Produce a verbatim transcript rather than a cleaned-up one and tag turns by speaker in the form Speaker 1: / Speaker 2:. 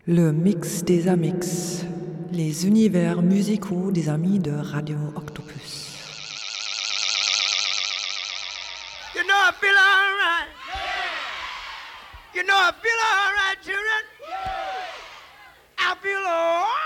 Speaker 1: Le mix des amix, les univers musicaux des amis de Radio Octopus.
Speaker 2: You know I feel alright. You know I feel alright, children. I feel alright.